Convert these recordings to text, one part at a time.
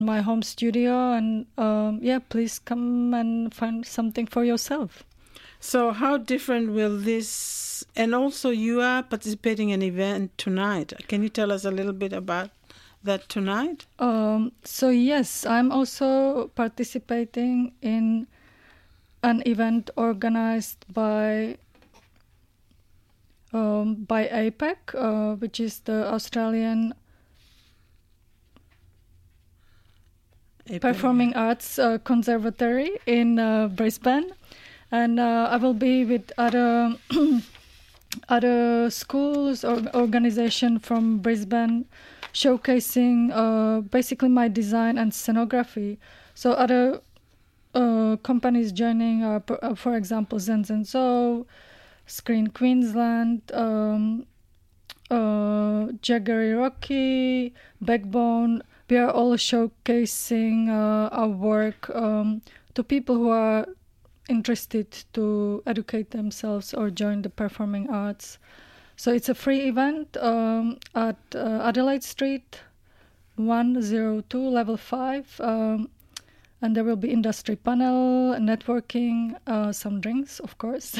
my home studio, and yeah, please come and find something for yourself. So how different will this, and also you are participating in an event tonight. Can you tell us a little bit about that tonight? So yes, I'm also participating in an event organized by APAC, which is the Australian Performing Arts Conservatory in Brisbane. And I will be with other other schools or organization from Brisbane, showcasing basically my design and scenography. So other companies joining are, for example, Zen Zen Zo, Screen Queensland, Jaggery Rocky, Backbone. We are all showcasing our work to people who are interested to educate themselves or join the performing arts. So it's a free event at Adelaide Street, 102, level 5. And there will be industry panel, networking, some drinks, of course.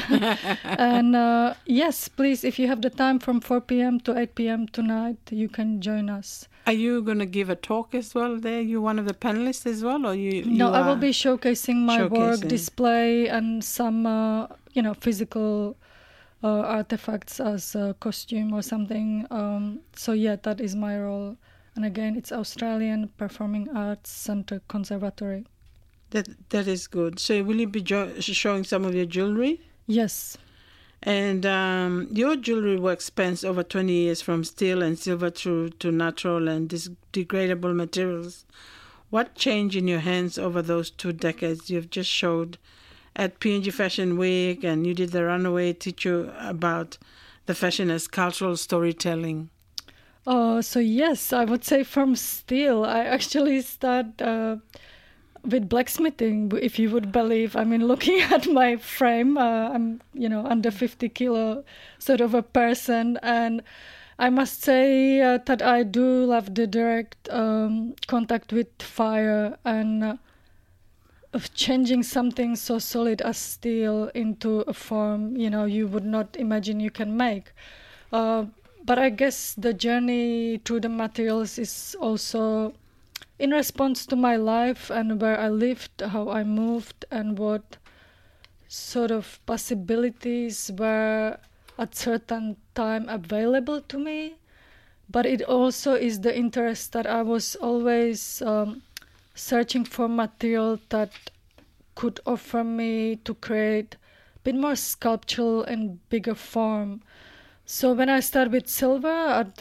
And yes, please, if you have the time from 4 p.m. to 8 p.m. tonight, you can join us. Are you going to give a talk as well there? You one of the panelists as well, or you? No, I will be showcasing my work, display, and some, physical artifacts as a costume or something. So yeah, that is my role. And again, it's Australian Performing Arts Centre Conservatory. That is good. So will you be showing some of your jewelry? Yes. And your jewelry work spans over 20 years from steel and silver to natural and degradable materials. What changed in your hands over those 2 decades? You've just showed at PNG Fashion Week, and you did the Runaway, teach you about the fashion as cultural storytelling. So yes, I would say from steel. I actually started with blacksmithing, if you would believe. I mean, looking at my frame, I'm, under 50 kilo sort of a person. And I must say that I do love the direct contact with fire and of changing something so solid as steel into a form, you would not imagine you can make. But I guess the journey through the materials is also in response to my life and where I lived, how I moved, and what sort of possibilities were at certain time available to me. But it also is the interest that I was always searching for material that could offer me to create a bit more sculptural and bigger form. So when I started with silver at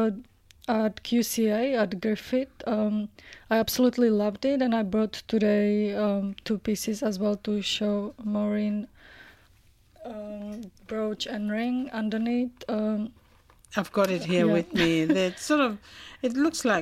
QCA, at Griffith, I absolutely loved it, and I brought today 2 pieces as well to show Maureen, brooch and ring underneath. I've got it here with me. That sort of, it looks like,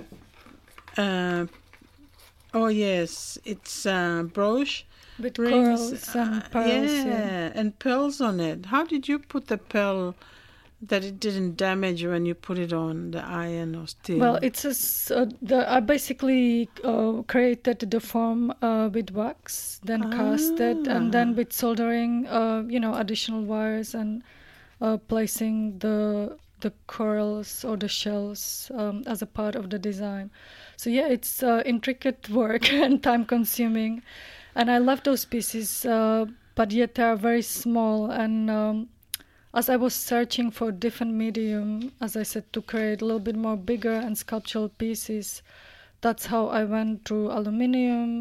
oh yes, it's brooch. With rings, pearls and pearls. Yeah, and pearls on it. How did you put the pearl that it didn't damage when you put it on the iron or steel? Well, I basically created the form with wax, then cast it, and then with soldering, additional wires and placing the corals or the shells as a part of the design. So yeah, it's intricate work and time-consuming, and I love those pieces, but yet they are very small. And as I was searching for different medium, as I said, to create a little bit more bigger and sculptural pieces, that's how I went through aluminium,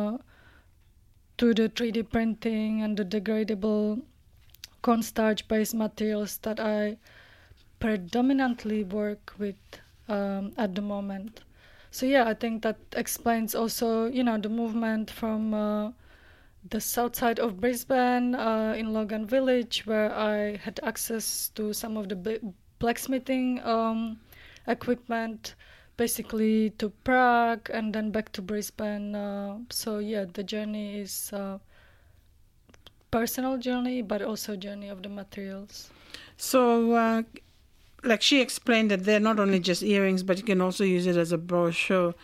to the 3D printing and the degradable cornstarch-based materials that I predominantly work with at the moment. So yeah, I think that explains also, the movement from the south side of Brisbane, in Logan Village, where I had access to some of the blacksmithing equipment, basically to Prague and then back to Brisbane. So yeah, the journey is personal journey, but also journey of the materials. So like she explained that they're not only just earrings, but you can also use it as a brochure.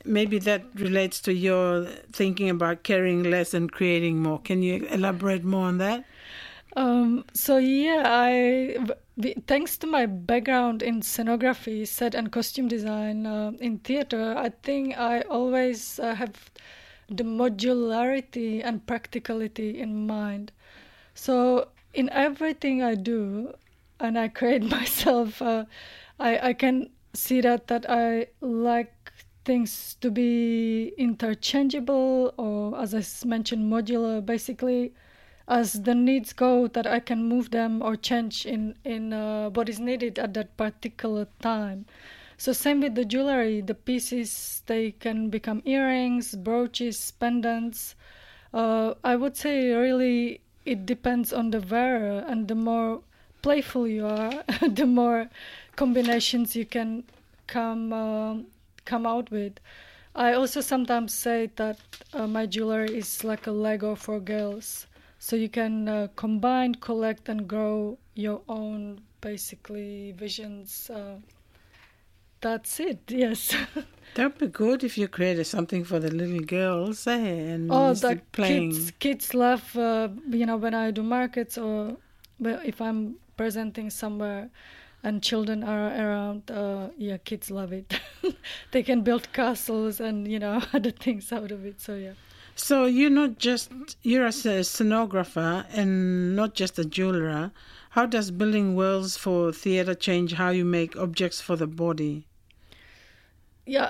maybe that relates to your thinking about caring less and creating more. Can you elaborate more on that? So yeah, thanks to my background in scenography, set and costume design in theater, I think I always have the modularity and practicality in mind. So in everything I do, and I create myself, I can see that I like things to be interchangeable, or as I mentioned, modular, basically as the needs go, that I can move them or change in what is needed at that particular time. So same with the jewelry, the pieces, they can become earrings, brooches, pendants. I would say really it depends on the wearer, and the more playful you are, the more combinations you can come out with. I also sometimes say that my jewelry is like a Lego for girls. So you can combine, collect, and grow your own, basically, visions. That's it, yes. That'd be good if you created something for the little girls, and The playing. kids love, when I do markets, or if I'm presenting somewhere and children are around, kids love it. They can build castles and, other things out of it, so yeah. So you're a scenographer and not just a jeweler. How does building worlds for theater change how you make objects for the body? Yeah,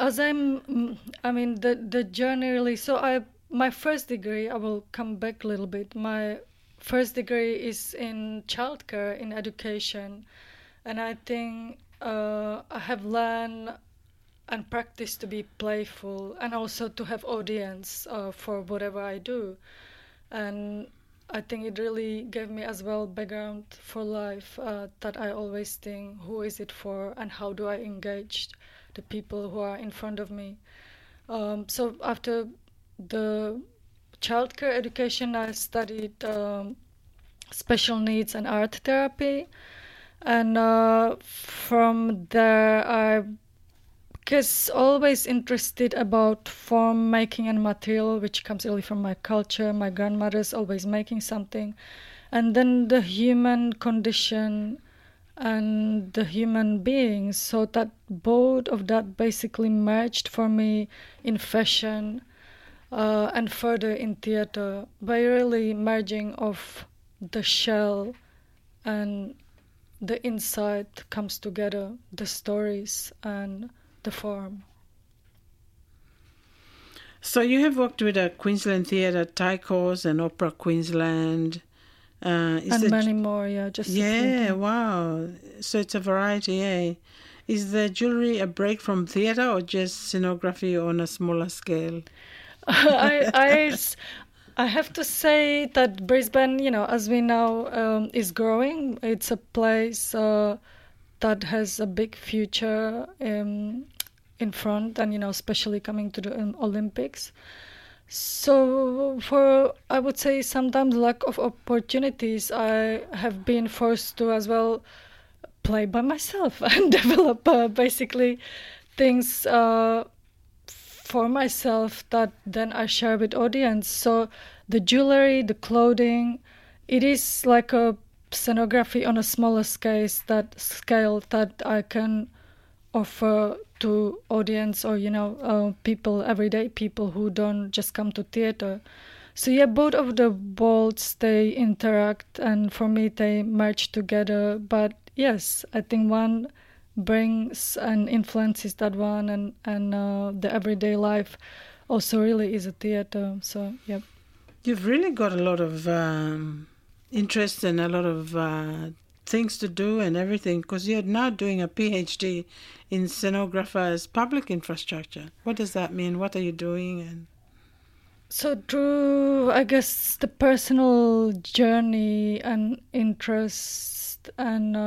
the journey really, my first degree, I will come back a little bit. My first degree is in childcare, in education. And I think I have learned and practice to be playful, and also to have audience for whatever I do. And I think it really gave me as well background for life, that I always think, who is it for and how do I engage the people who are in front of me. So after the childcare education, I studied special needs and art therapy. And from there, I guess always interested about form making and material, which comes really from my culture. My grandmother's always making something. And then the human condition and the human beings. So that both of that basically merged for me in fashion and further in theater, by really merging of the shell and the inside comes together, the stories and the form. So you have worked with a Queensland Theatre, Tychos and Opera Queensland. And many more, yeah. Wow. So it's a variety, eh? Is the jewelry a break from theatre or just scenography on a smaller scale? I have to say that Brisbane, as we know, is growing. It's a place that has a big future in front, and, especially coming to the Olympics. So I would say sometimes lack of opportunities, I have been forced to as well play by myself and develop basically things for myself that then I share with audience. So the jewelry, the clothing, it is like a scenography on a smaller scale that I can offer to audience, or people, everyday people who don't just come to theater. So yeah, both of the worlds, they interact, and for me they merge together. But yes, I think one brings and influences that one, and the everyday life also really is a theater. So yeah, you've really got a lot of interest and a lot of things to do and everything, because you're now doing a PhD in scenographers public infrastructure. What does that mean? What are you doing? And so through, I guess, the personal journey and interest, and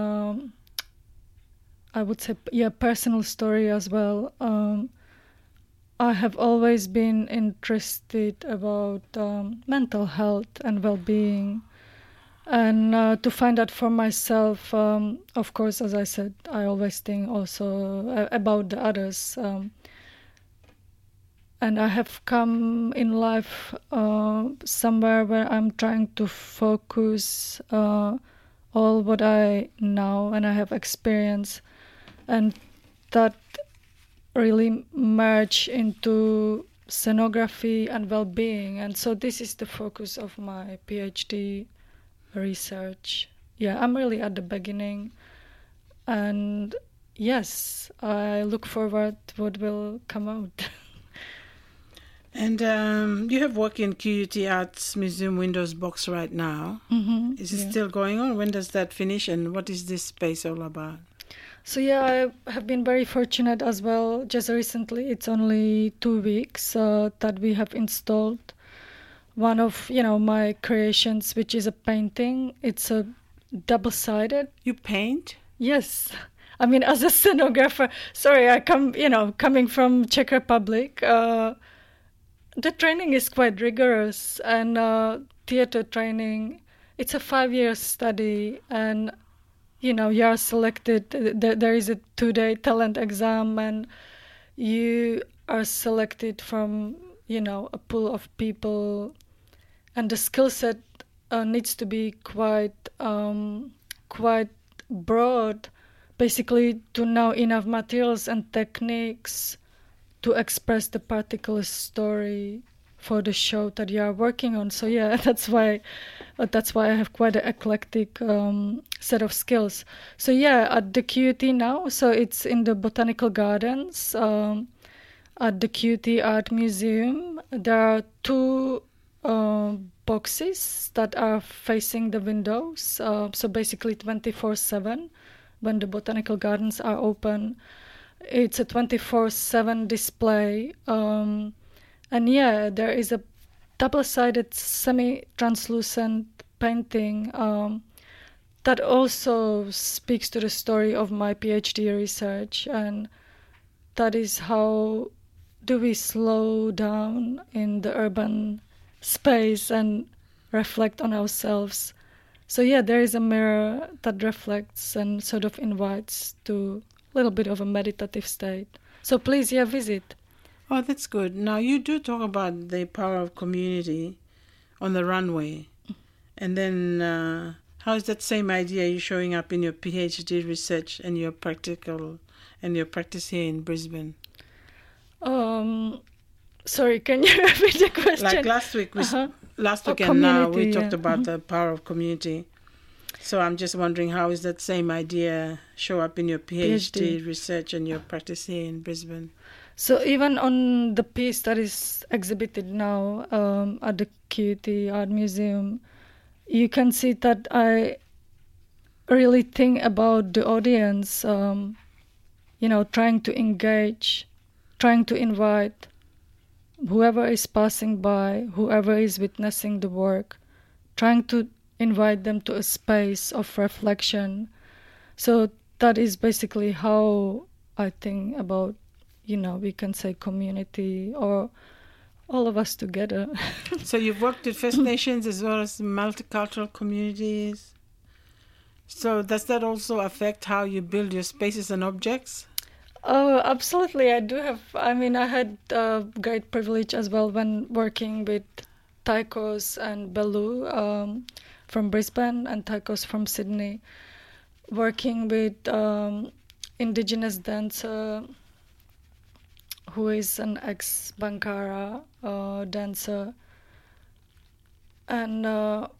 I would say, personal story as well. I have always been interested about mental health and well-being. And to find out for myself, of course, as I said, I always think also about the others. and I have come in life somewhere where I'm trying to focus all what I know and I have experience, and that really merge into scenography and well-being. And so this is the focus of my PhD research. Yeah, I'm really at the beginning, and yes, I look forward to what will come out. And you have work in QUT Arts Museum Windows Box right now. Mm-hmm. Is it still going on? When does that finish? And what is this space all about? So yeah, I have been very fortunate as well. Just recently, it's only 2 weeks that we have installed one of my creations, which is a painting. It's a double-sided. You paint? Yes. I mean, as a scenographer, sorry, coming from Czech Republic, the training is quite rigorous, and theater training, it's a 5-year study, and you are selected. There is a 2-day talent exam, and you are selected from a pool of people, and the skill set needs to be quite broad, basically to know enough materials and techniques to express the particular story for the show that you are working on. So yeah, that's why I have quite an eclectic set of skills. So yeah, at the QUT now, so it's in the Botanical Gardens at the QUT Art Museum. There are 2 boxes that are facing the windows, so basically 24/7 when the Botanical Gardens are open. It's a 24/7 display, and yeah, there is a double-sided semi-translucent painting that also speaks to the story of my PhD research, and that is how do we slow down in the urban space and reflect on ourselves. So yeah, there is a mirror that reflects and sort of invites to a little bit of a meditative state. So please, yeah, visit. Oh, that's good. Now, you do talk about the power of community on the runway. And then how is that same idea showing up in your PhD research and your practice here in Brisbane? Sorry, can you repeat the question? Like last week, we talked about the power of community. So I'm just wondering, how is that same idea show up in your PhD research and your practice here in Brisbane? So even on the piece that is exhibited now at the QUT Art Museum, you can see that I really think about the audience, trying to engage, trying to invite whoever is passing by, whoever is witnessing the work, trying to invite them to a space of reflection. So that is basically how I think about, we can say community or all of us together. So you've worked with First Nations as well as multicultural communities. So does that also affect how you build your spaces and objects? Oh, absolutely. I do have. I had great privilege as well when working with Taikos and Belu from Brisbane and Taikos from Sydney, working with Indigenous dancer who is an ex-Bankara dancer. And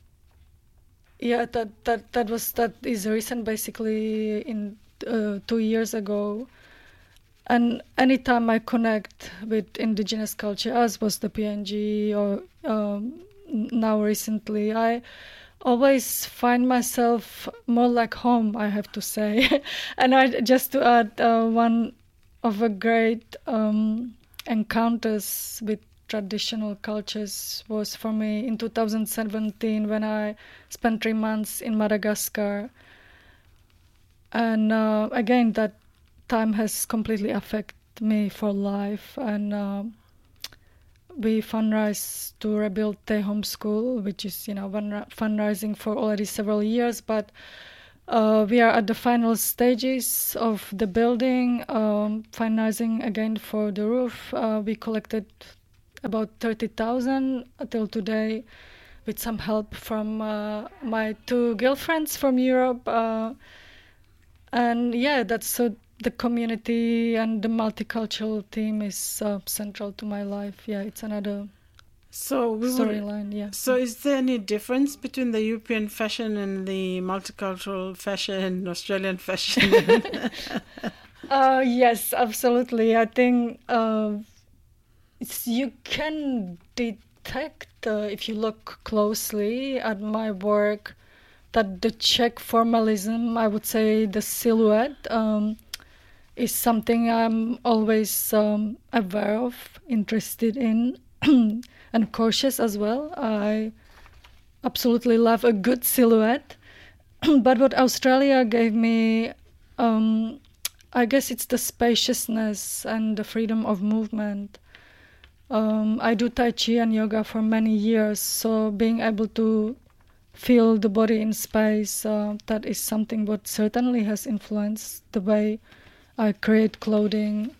that is recent, basically in 2 years ago. And anytime I connect with Indigenous culture, as was the PNG or now recently, I always find myself more like home, I have to say. And just to add, one of the great encounters with traditional cultures was for me in 2017 when I spent 3 months in Madagascar. And again, that time has completely affected me for life. And we fundraised to rebuild Te Home School, which is, fundraising for already several years. But We are at the final stages of the building, finalizing again for the roof. We collected about 30,000 till today, with some help from my two girlfriends from Europe. And yeah, that's so the community and the multicultural theme is central to my life. Yeah, it's another storyline. Yeah. So is there any difference between the European fashion and the multicultural fashion, Australian fashion? Yes, absolutely. I think you can detect, if you look closely at my work, that the Czech formalism, I would say the silhouette, is something I'm always aware of, interested in, and cautious as well. I absolutely love a good silhouette. But what Australia gave me, I guess it's the spaciousness and the freedom of movement. I do Tai Chi and yoga for many years, so being able to feel the body in space, that is something what certainly has influenced the way I create clothing.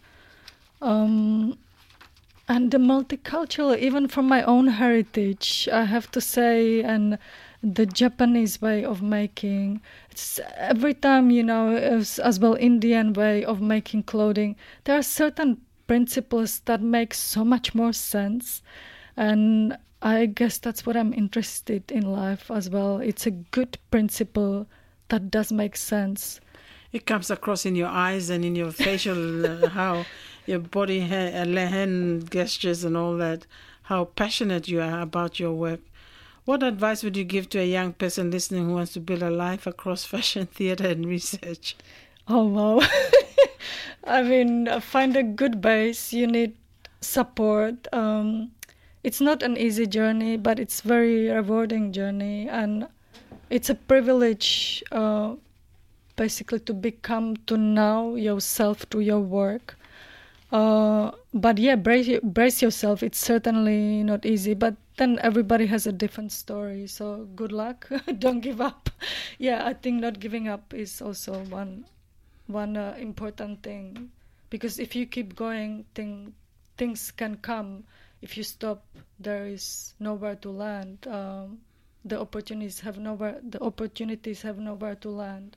And the multicultural, even from my own heritage, I have to say, and the Japanese way of making, it's every time, as well Indian way of making clothing, there are certain principles that make so much more sense. And I guess that's what I'm interested in life as well. It's a good principle that does make sense. It comes across in your eyes and in your facial, how your body, hand gestures and all that, how passionate you are about your work. What advice would you give to a young person listening who wants to build a life across fashion, theatre and research? Oh, wow. I mean, find a good base. You need support. It's not an easy journey, but it's very rewarding journey. And it's a privilege, basically, to know yourself through your work. But yeah, brace yourself. It's certainly not easy, but then everybody has a different story. So good luck. Don't give up. Yeah, I think not giving up is also one important thing, because if you keep going, things can come. If you stop, there is nowhere to land. The opportunities have nowhere to land.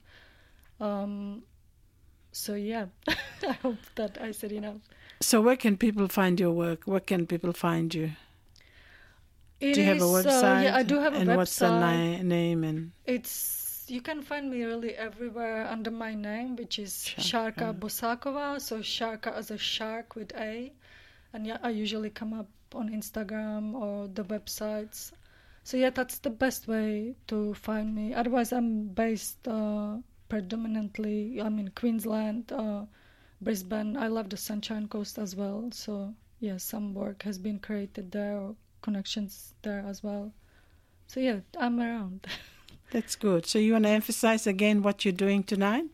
So yeah, I hope that I said enough. So where can people find your work? Where can people find you? Do you have a website? Yeah, I do have a website. And what's the name? And you can find me really everywhere under my name, which is Šárka Bosáková. So Šárka as a shark with A. And yeah, I usually come up on Instagram or the websites. So yeah, that's the best way to find me. Otherwise, I'm based predominantly, Queensland, Brisbane. I love the Sunshine Coast as well. So yeah, some work has been created there, or connections there as well. So yeah, I'm around. That's good. So you want to emphasize again what you're doing tonight?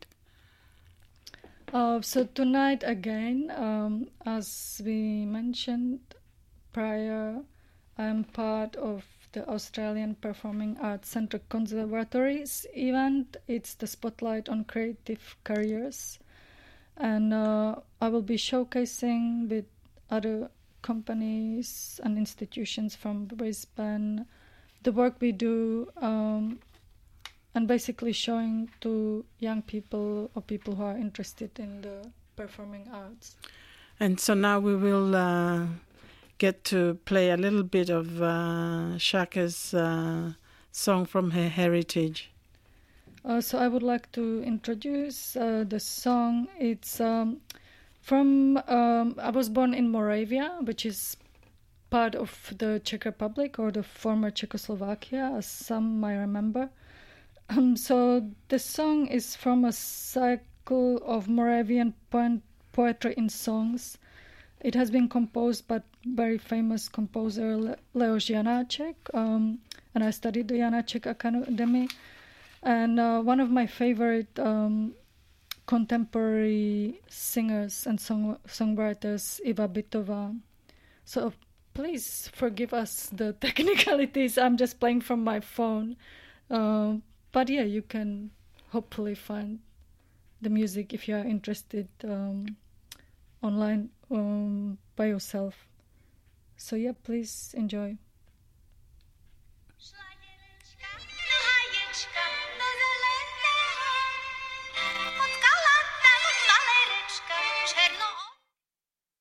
So tonight again, as we mentioned prior, I'm part of the Australian Performing Arts Centre Conservatories event. It's the Spotlight on Creative Careers. And I will be showcasing with other companies and institutions from Brisbane the work we do, and basically showing to young people or people who are interested in the performing arts. And so now we will get to play a little bit of Šárka's song from her heritage. So I would like to introduce the song. It's from, I was born in Moravia, which is part of the Czech Republic, or the former Czechoslovakia, as some might remember. So the song is from a cycle of Moravian poetry in songs. It has been composed by very famous composer Leoš Janáček, and I studied the Janáček Academy. And one of my favorite contemporary singers and songwriters, Iva Bytová. So please forgive us the technicalities. I'm just playing from my phone. But yeah, you can hopefully find the music if you are interested online by yourself. So yeah, please enjoy.